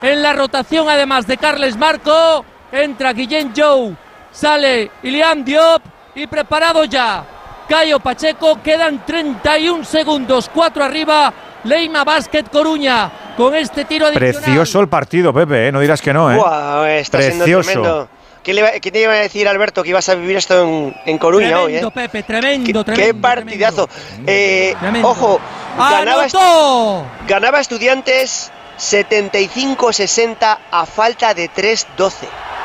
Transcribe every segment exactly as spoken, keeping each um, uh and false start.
En la rotación, además de Carles Marco, entra Guillén Jou, sale Ilian Diop y preparado ya Caio Pacheco. Quedan treinta y un segundos, cuatro arriba, Leima Basket Coruña con este tiro adicional. Precioso el partido, Pepe, ¿eh? No dirás que no, ¿eh? Wow, está Precioso. Siendo tremendo. ¿Qué, le, ¿Qué te iba a decir, Alberto, que ibas a vivir esto en, en Coruña tremendo, hoy, eh? Pepe, tremendo, ¿Qué, tremendo. qué partidazo. Tremendo. Eh, Tremendo. Ojo, ganaba, ¡Anotó! ganaba Estudiantes setenta y cinco sesenta a falta de tres doce.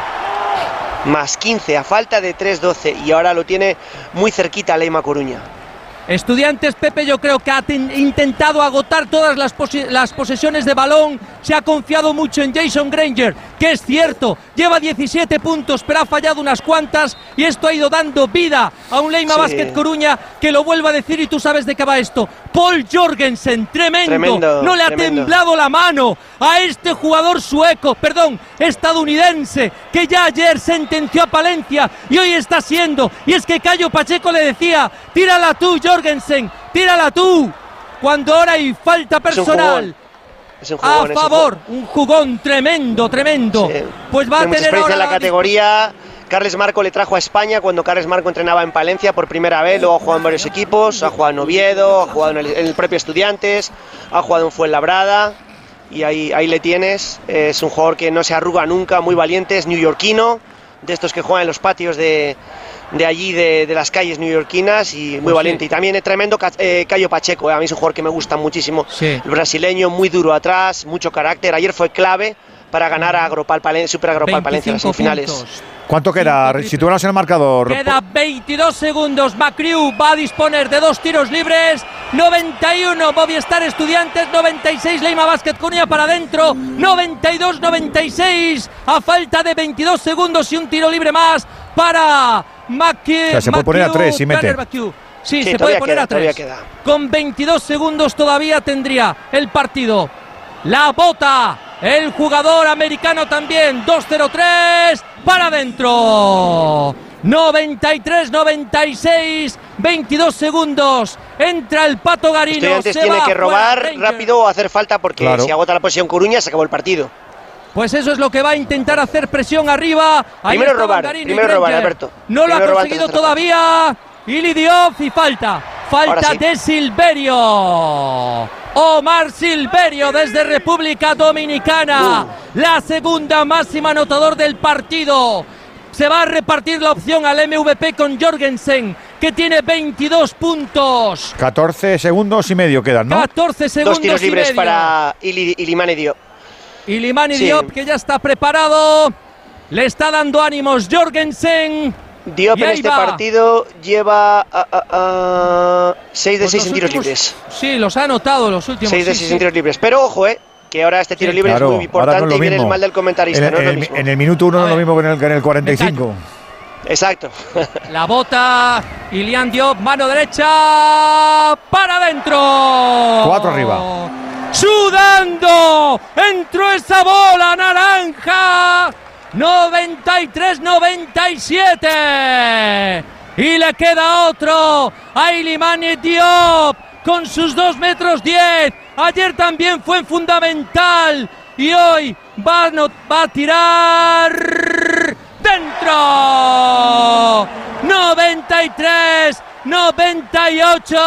Más quince a falta de tres doce. Y ahora lo tiene muy cerquita Leima Coruña. Estudiantes, Pepe, yo creo que ha intentado agotar todas las, las posesiones de balón. Se ha confiado mucho en Jason Granger, que es cierto, lleva diecisiete puntos, pero ha fallado unas cuantas. Y esto ha ido dando vida a un Leima sí. Basket Coruña, que lo vuelvo a decir y tú sabes de qué va esto. Paul Jorgensen, tremendo, tremendo no le ha tremendo. temblado la mano a este jugador sueco, perdón, estadounidense, que ya ayer sentenció a Palencia y hoy está siendo. Y es que Caio Pacheco le decía, tírala tú, Jorgensen, tírala tú, cuando ahora hay falta personal. Es un jugón, a favor, un, un jugón tremendo, tremendo. Sí. Pues va Tiene a tener ahora en la categoría. Carles Marco le trajo a España cuando Carles Marco entrenaba en Palencia por primera vez, luego ha jugado en varios equipos, ha jugado en Oviedo, ha jugado en el, en el propio Estudiantes, ha jugado en Fuenlabrada y ahí, ahí le tienes. Es un jugador que no se arruga nunca, muy valiente, es neoyorquino, de estos que juegan en los patios de, de allí, de, de las calles neoyorquinas, y muy pues valiente. Sí. Y también es tremendo eh, Caio Pacheco, eh, a mí es un jugador que me gusta muchísimo, sí. El brasileño, muy duro atrás, mucho carácter, ayer fue clave para ganar a Agropal Palencia, Super Agropal Palencia en las semifinales. Puntos. ¿Cuánto queda? Situamos en el marcador. Queda veintidós segundos. McCrew va a disponer de dos tiros libres. noventa y uno Movistar Estudiantes, noventa y seis Leima Basket Coruña para adentro. noventa y dos noventa y seis a falta de veintidós segundos y un tiro libre más para McCrew. O sea, se puede poner a tres y mete. Sí, sí, se puede poner queda, a tres. Queda. Con veintidós segundos todavía tendría el partido. La bota el jugador americano también. dos cero tres para adentro. noventa y tres noventa y seis, veintidós segundos. Entra el Pato Garino. Estudiantes se tiene va que robar rápido o hacer falta, porque claro, si agota la posición Coruña se acabó el partido. Pues eso es lo que va a intentar hacer presión arriba. Ahí primero robar, Garino primero robar, Alberto. No primero lo ha conseguido todavía. Ili Diop y falta. Falta sí. de Silverio. Omar Silverio desde República Dominicana. Uh. La segunda máxima anotador del partido. Se va a repartir la opción al M V P con Jorgensen, que tiene veintidós puntos. catorce segundos y medio quedan, ¿no? catorce segundos Dos tiros y libres medio. para Ili, Ilimane Diop. Ilimane sí. Diop, que ya está preparado. Le está dando ánimos Jorgensen. Diop en este va. partido lleva seis de seis en tiros libres. Sí, los ha anotado los últimos. seis de seis sí, en tiros libres. Pero ojo, eh, que ahora este tiro sí, libre claro, es muy importante y viene el mal del comentarista. En, no en, es lo el, mismo. en el minuto uno no es lo mismo que en el, que en el cuarenta y cinco. Exacto. La bota, Ilian Diop, mano derecha, para adentro. Cuatro arriba. Sudando, entró esa bola naranja. noventa y tres noventa y siete. Y le queda otro a Ilimane Diop con sus dos metros diez. Ayer también fue fundamental y hoy va a, no, va a tirar dentro. noventa y tres noventa y ocho.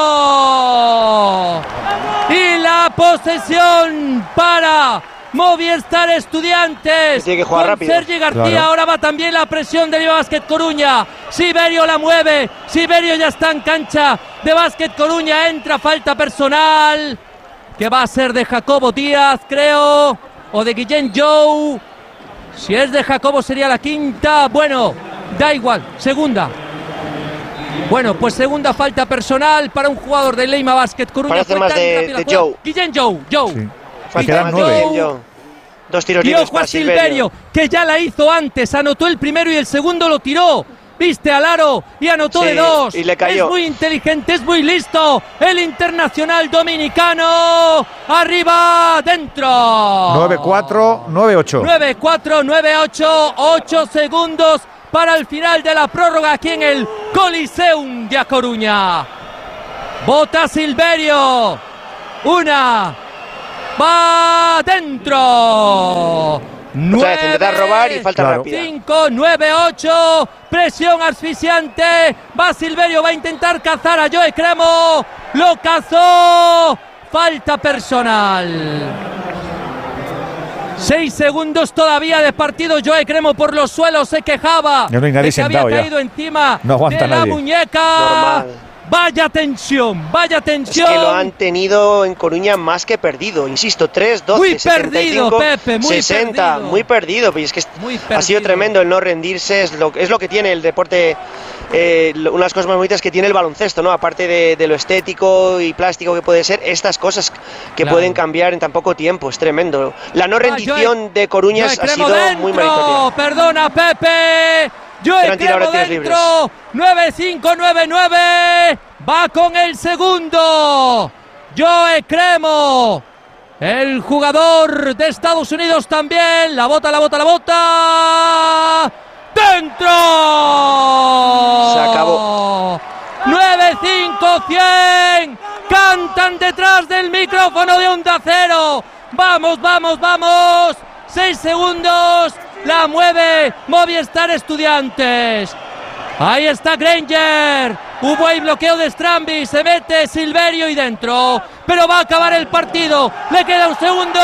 Y la posesión para Movistar Estudiantes. Tiene que jugar con rápido. Sergi García, claro. Ahora va también la presión de Basket Coruña. Siberio la mueve. Siberio ya está en cancha de Basket Coruña. Entra falta personal, que va a ser de Jacobo Díaz, creo, o de Guillén Jou. Si es de Jacobo sería la quinta. Bueno, da igual. Segunda. Bueno, pues segunda falta personal para un jugador de Leima Basket Coruña. Parece más de, de Jou. Guillén Jou. Jou. Sí. Falta más de Jou. Dos tiros libres para Silverio. Silverio, que ya la hizo antes. Anotó el primero y el segundo lo tiró. Viste al aro y anotó sí, de dos. Y le cayó. Es muy inteligente, es muy listo. El internacional dominicano. Arriba, dentro. nueve cuatro, nueve ocho. nueve cuatro, nueve ocho. ocho segundos para el final de la prórroga aquí en el Coliseum de A Coruña. Bota Silverio. Una. va dentro. Otra vez intentar robar y falta Claro. rápida. cinco, nueve, ocho. Presión asfixiante. Va Silverio, va a intentar cazar a Joe Cremo. Lo cazó. Falta personal. Seis segundos todavía de partido. Joe Cremo por los suelos se quejaba Ya no hay nadie de que había sentado ya. caído encima No aguanta de la nadie. muñeca. Normal. Vaya tensión, vaya Es tensión. que lo han tenido en Coruña más que perdido. Insisto, tres, doce, Muy setenta y cinco, perdido, Pepe, muy sesenta. perdido. Muy perdido. Pero es que Muy ha sido perdido. tremendo el no rendirse. Es lo, es lo que tiene el deporte. Eh, lo- una de las cosas más bonitas que tiene el baloncesto, ¿no? Aparte de, de lo estético y plástico que puede ser, estas cosas que Claro. pueden cambiar en tan poco tiempo. Es tremendo. La no Ah, rendición Joe- de Coruña Joe ha Cremo sido dentro. muy meritoria. Perdona, Pepe. Joe Eran Cremo tiradores dentro. nueve cinco, nueve nueve. Va con el segundo. Joe Cremo. El jugador de Estados Unidos también. La bota, la bota, la bota. ¡Dentro! Se acabó. nueve cinco cien. Cantan detrás del micrófono de Onda Cero. Vamos, vamos, vamos. Seis segundos. La mueve Movistar Estudiantes. Ahí está Granger. Hubo ahí bloqueo de Strambi. Se mete Silverio y dentro. Pero va a acabar el partido. Le queda un segundo.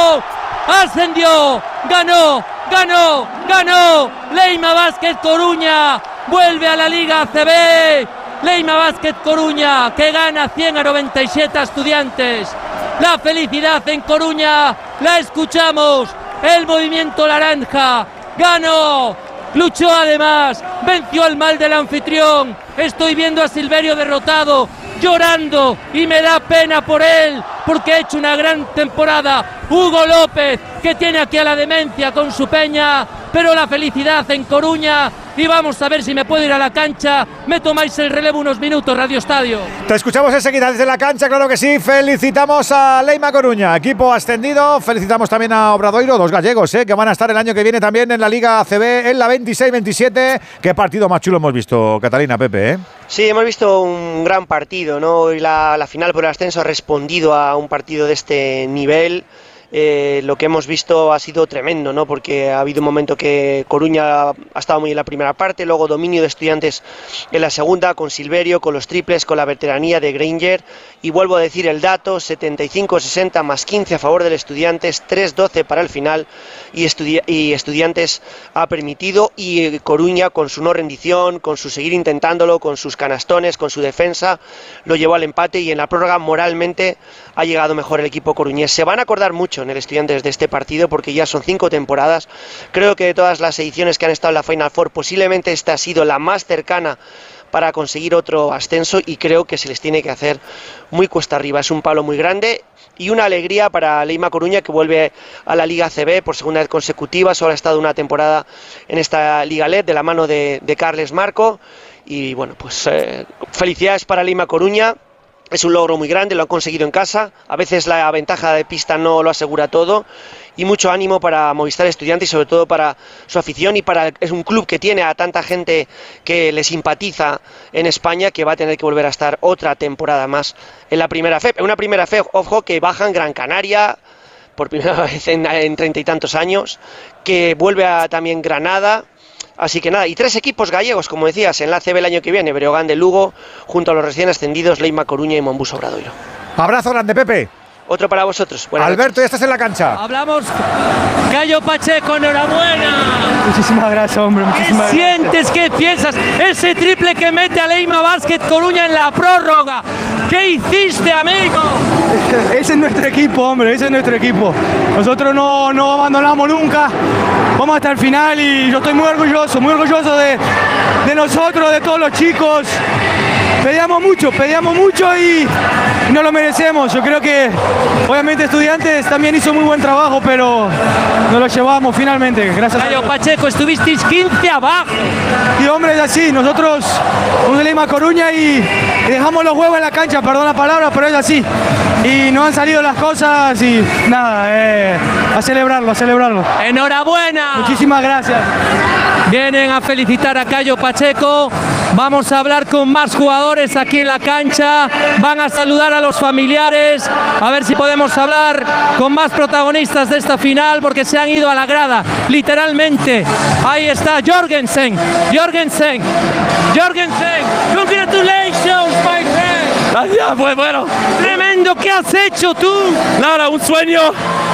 Ascendió. Ganó. Ganó. Ganó. Leima Basket Coruña. Vuelve a la Liga A C B. Leima Basket Coruña, que gana cien a noventa y siete a Estudiantes. La felicidad en Coruña. La escuchamos. El movimiento naranja. Ganó. Luchó además, venció al mal del anfitrión. Estoy viendo a Silverio derrotado, llorando, y me da pena por él, porque ha hecho una gran temporada. Hugo López, que tiene aquí a la demencia con su peña, pero la felicidad en Coruña. Y vamos a ver si me puedo ir a la cancha. Me tomáis el relevo unos minutos, Radio Estadio. Te escuchamos enseguida desde la cancha, claro que sí. Felicitamos a Leima Coruña, equipo ascendido. Felicitamos también a Obradoiro, dos gallegos, ¿eh? que van a estar el año que viene también en la Liga A C B, en la veintiséis veintisiete. Qué partido más chulo hemos visto, Catalina, Pepe, ¿eh? Sí, hemos visto un gran partido, ¿no? Y la, la final por el ascenso ha respondido a un partido de este nivel. Eh, lo que hemos visto ha sido tremendo, ¿no? Porque ha habido un momento que Coruña ha estado muy en la primera parte, luego dominio de Estudiantes en la segunda, con Silverio, con los triples, con la veteranía de Granger. Y vuelvo a decir el dato, setenta y cinco sesenta más quince a favor del Estudiantes, tres doce para el final, y, estudi y Estudiantes ha permitido, y Coruña con su no rendición, con su seguir intentándolo, con sus canastones, con su defensa, lo llevó al empate, y en la prórroga moralmente ha llegado mejor el equipo coruñés. Se van a acordar mucho en el Estudiantes de este partido, porque ya son cinco temporadas. Creo que de todas las ediciones que han estado en la Final Four, posiblemente esta ha sido la más cercana para conseguir otro ascenso, y creo que se les tiene que hacer muy cuesta arriba. Es un palo muy grande y una alegría para Leima Coruña, que vuelve a la Liga A C B por segunda vez consecutiva. Solo ha estado una temporada en esta Liga L E D de la mano de, de Carles Marco, y bueno, pues eh, felicidades para Leima Coruña. Es un logro muy grande, lo han conseguido en casa. A veces la ventaja de pista no lo asegura todo. Y mucho ánimo para Movistar Estudiantes, y sobre todo para su afición, y para es un club que tiene a tanta gente que le simpatiza en España, que va a tener que volver a estar otra temporada más en la primera F E P. Una primera F E P, ojo, que baja en Gran Canaria por primera vez en treinta y tantos años, que vuelve a también Granada. Así que nada, y tres equipos gallegos, como decías, en la A C B el año que viene: Breogán de Lugo, junto a los recién ascendidos Leima Coruña y Monbus Obradoiro. Abrazo grande, Pepe. Otro para vosotros. Buenas Alberto, noches. ya estás en la cancha. Hablamos. Cayo Pacheco, enhorabuena. Muchísimas gracias, hombre. ¿Qué Muchísimas sientes? ¿Qué piensas? Ese triple que mete a Leima Basket Coruña en la prórroga. ¿Qué hiciste, amigo? gracias. Ese es nuestro equipo, hombre. Ese es nuestro equipo. Nosotros no, no abandonamos nunca. Vamos hasta el final, y yo estoy muy orgulloso, muy orgulloso de, de nosotros, de todos los chicos. Pedíamos mucho, pedíamos mucho y no lo merecemos. Yo creo que obviamente Estudiantes también hizo muy buen trabajo, pero nos lo llevamos finalmente. Gracias a Cayo Dios. Pacheco, estuvisteis quince abajo. Y hombre, es así, nosotros un Leima Coruña y dejamos los huevos en la cancha, perdón la palabra, pero es así. Y no han salido las cosas y nada, eh, a celebrarlo, a celebrarlo. Enhorabuena. Muchísimas gracias. Vienen a felicitar a Cayo Pacheco. Vamos a hablar con más jugadores aquí en la cancha. Van a saludar a los familiares. A ver si podemos hablar con más protagonistas de esta final, porque se han ido a la grada, literalmente. Ahí está Jorgensen. Jorgensen. Jorgensen. Congratulations, my friend. Gracias, pues bueno. Tremendo, ¿qué has hecho tú? Nada, un sueño.